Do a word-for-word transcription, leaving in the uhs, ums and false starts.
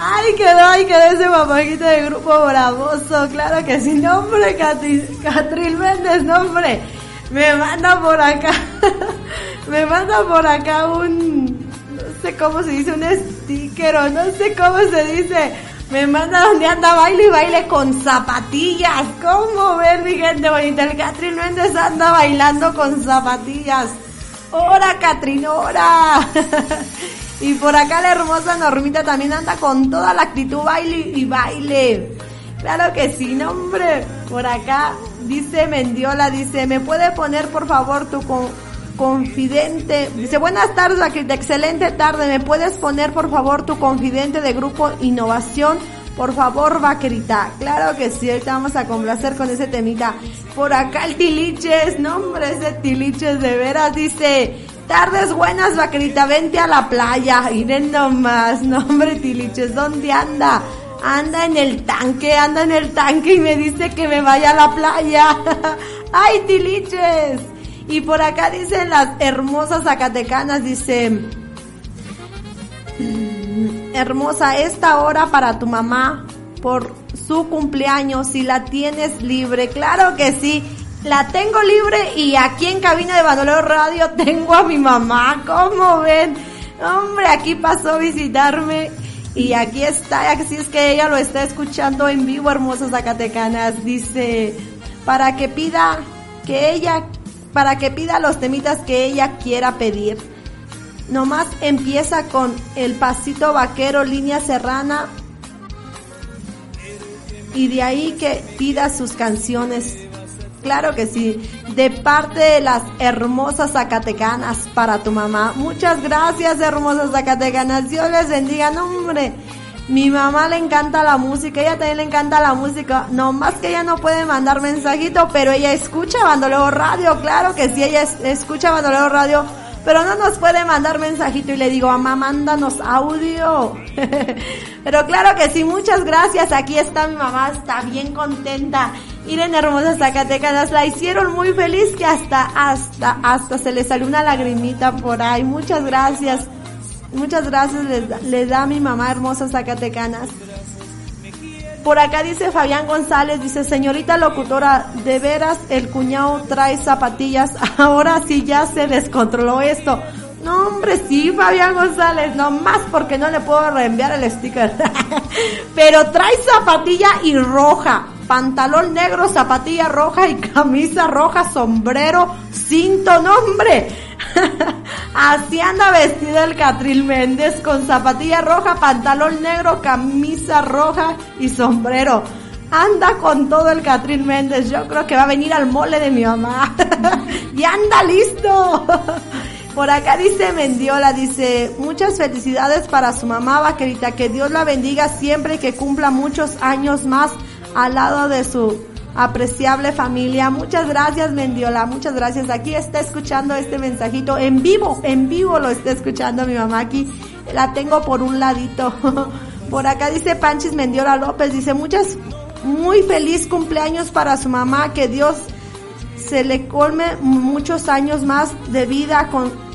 Ay, quedó, ay, quedó ese mamajito de Grupo Bravoso, claro que sí, no hombre, Catri- Catril Méndez, no hombre, me manda por acá, me manda por acá un, no sé cómo se dice, un sticker o no sé cómo se dice, me manda donde anda baile y baile con zapatillas, ¿cómo ven mi gente bonita? El Catril Méndez anda bailando con zapatillas, ¡hora Catrin, hora! Y por acá la hermosa Normita también anda con toda la actitud baile y baile. Claro que sí, no hombre. Por acá dice Mendiola, dice, ¿me puede poner por favor tu con, confidente? Dice, buenas tardes, Vaquerita, excelente tarde. ¿Me puedes poner por favor tu confidente de Grupo Innovación? Por favor, Vaquerita. Claro que sí, ahorita vamos a complacer con ese temita. Por acá el Tiliches, no hombre, ese Tiliches de veras, dice... Tardes buenas, Vaquerita, vente a la playa. Miren nomás, no hombre, Tiliches, ¿dónde anda? Anda en el tanque, anda en el tanque y me dice que me vaya a la playa. ¡Ay, Tiliches! Y por acá dicen las hermosas zacatecanas, dice... Hermosa, esta hora para tu mamá por su cumpleaños, si la tienes libre. Claro que sí. La tengo libre y aquí en cabina de Bandolero Radio tengo a mi mamá, ¿cómo ven? Hombre, aquí pasó a visitarme y aquí está, así es que ella lo está escuchando en vivo, hermosas zacatecanas. Dice, para que pida, que ella, para que pida los temitas que ella quiera pedir. Nomás empieza con el pasito vaquero, línea serrana, y de ahí que pida sus canciones. Claro que sí, de parte de las hermosas zacatecanas para tu mamá. Muchas gracias, hermosas zacatecanas. Dios les bendiga. No, hombre, mi mamá le encanta la música, ella también le encanta la música. No más que ella no puede mandar mensajito, pero ella escucha Bandolero Radio. Claro que sí, ella es, escucha Bandolero Radio, pero no nos puede mandar mensajito. Y le digo, mamá, mándanos audio. Pero claro que sí, muchas gracias. Aquí está mi mamá, está bien contenta. Miren, hermosas zacatecanas, la hicieron muy feliz que hasta, hasta, hasta se le salió una lagrimita por ahí. Muchas gracias, muchas gracias les, les da mi mamá, hermosas zacatecanas. Por acá dice Fabián González, dice, señorita locutora, de veras el cuñado trae zapatillas, ahora sí ya se descontroló esto. No, hombre, sí, Fabián González, no más porque no le puedo reenviar el sticker. Pero trae zapatilla y roja, pantalón negro, zapatilla roja y camisa roja, sombrero, cinto, no, hombre. Así anda vestido el Catril Méndez, con zapatilla roja, pantalón negro, camisa roja y sombrero. Anda con todo el Catril Méndez, yo creo que va a venir al mole de mi mamá. Y anda listo. Por acá dice Mendiola, dice, muchas felicidades para su mamá, Vaquerita, que Dios la bendiga siempre y que cumpla muchos años más al lado de su apreciable familia. Muchas gracias, Mendiola, muchas gracias. Aquí está escuchando este mensajito en vivo, en vivo lo está escuchando mi mamá aquí, la tengo por un ladito. Por acá dice Panchis Mendiola López, dice, muchas, muy feliz cumpleaños para su mamá, que Dios se le colme muchos años más de vida con